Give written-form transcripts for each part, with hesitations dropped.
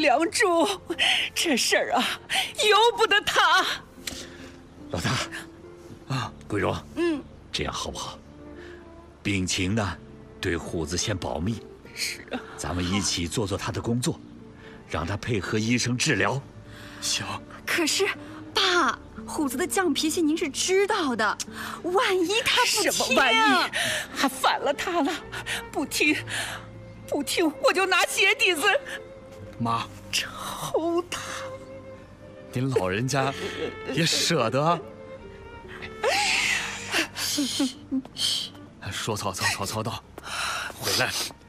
梁柱，这事儿啊，由不得他。 老大，桂荣，这样好不好？病情呢，对虎子先保密。 是啊， 咱们一起做做他的工作，让他配合医生治疗。 行。 可是，爸，虎子的犟脾气您是知道的，万一他不听， 什么万一？还反了他了，不听，我就拿鞋底子妈， 抽他。 您老人家也舍得？说曹操到，回来。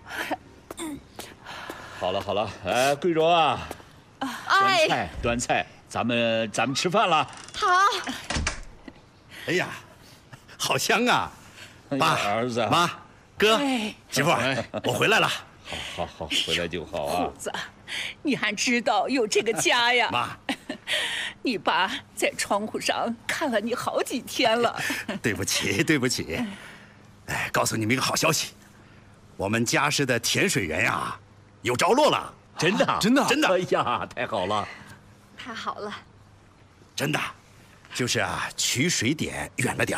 好了，哎，桂荣啊，端菜，咱们吃饭了。 好。 哎呀，好香啊！爸、 儿子、 妈、哥、媳妇，我回来了。 好，回来就好啊。 虎子，你还知道有这个家呀？ 妈， 你爸在窗户上看了你好几天了。 对不起。哎，告诉你们一个好消息，我们家市的甜水园呀，有着落了。 真的。哎呀，太好了。 太好了。 真的，就是啊，取水点远了点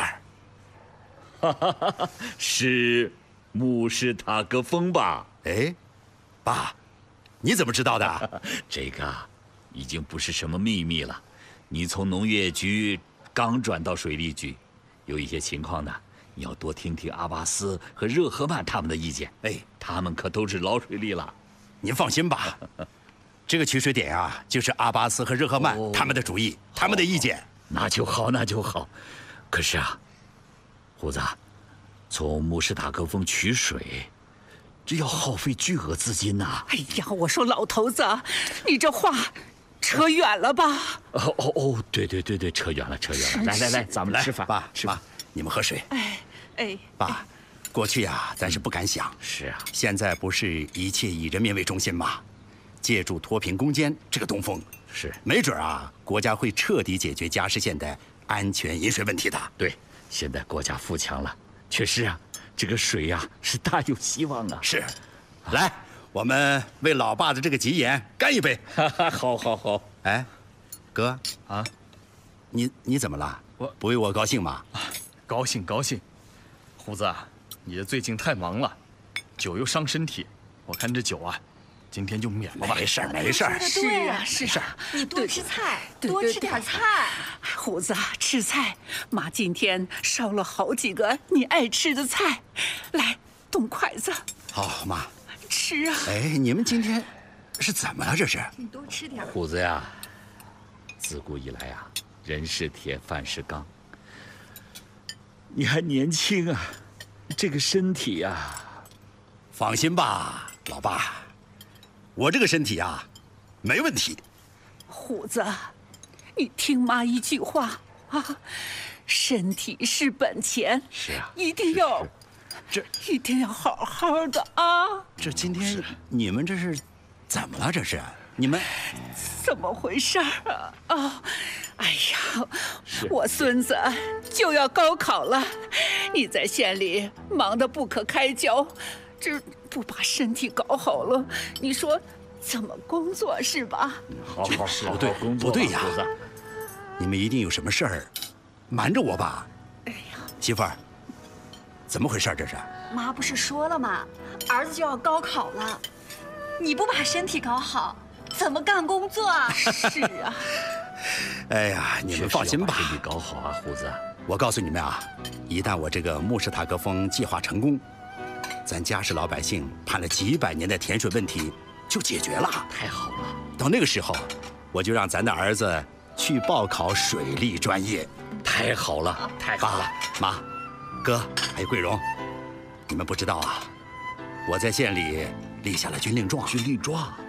儿。 是穆氏塔格峰吧？ 哎，爸，你怎么知道的？ 这个已经不是什么秘密了。你从农业局刚转到水利局，有一些情况呢，你要多听听阿巴斯和热赫曼他们的意见。哎，他们可都是老水利了。 您放心吧，这个取水点啊，就是阿巴斯和热赫曼他们的主意，他们的意见。 那就好。可是啊，虎子，从穆氏塔格峰取水，这要耗费巨额资金呐。 哎呀，我说老头子，你这话扯远了吧？ 对，扯远了。来，咱们吃饭。 爸，妈，你们喝水。爸，过去呀，咱是不敢想。 是啊。 现在不是一切以人民为中心吗？借助脱贫攻坚这个东风， 是没准啊，国家会彻底解决嘉实县的安全饮水问题的。 对，现在国家富强了，确实啊，这个水呀是大有希望啊。 是，来，我们为老爸的这个吉言干一杯。 好。 哎，哥啊， 你怎么了？ 我不为我高兴吗？ 高兴。虎子，你最近太忙了，酒又伤身体，我看这酒啊，今天就免了吧。 没事儿。 是啊， 你多吃菜， 对多吃点菜。 虎子，吃菜，妈今天烧了好几个你爱吃的菜，来，动筷子。 好，妈， 吃啊。 哎，你们今天是怎么了？这是？ 你多吃点。 虎子呀，自古以来啊，人是铁，饭是钢。你还年轻啊，这个身体呀， 放心吧，老爸，我这个身体啊，没问题。 虎子，你听妈一句话啊，身体是本钱。 是啊， 一定要，一定要好好的啊。 这今天你们这是怎么了？这是你们怎么回事啊？哎呀，我孙子就要高考了，你在县里忙得不可开交，这不把身体搞好了，你说怎么工作是吧？ 好， 不对呀， 虎子， 你们一定有什么事儿瞒着我吧？ 哎呀， 媳妇儿，怎么回事？这是？ 妈不是说了吗？儿子就要高考了，你不把身体搞好，怎么干工作啊？ 是啊。 哎呀，你们放心吧， 身体搞好啊，虎子。 我告诉你们啊，一旦我这个穆氏塔格峰计划成功，咱嘉实老百姓盼了几百年的甜水问题就解决了。 太好了！ 到那个时候，我就让咱的儿子去报考水利专业。 太好了！ 爸妈、哥还有桂荣，你们不知道啊，我在县里立下了军令状。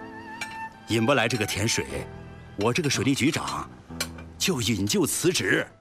引不来这个甜水，我这个水利局长就引咎辞职。